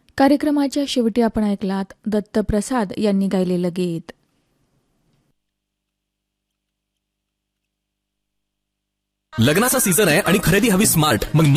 कार्यक्रमाच्या शेवटी आपण ऐकलात दत्तप्रसाद यांनी गायलेलं गीत. लग्नाचा सीझन आहे आणि खरेदी हवी स्मार्ट. मग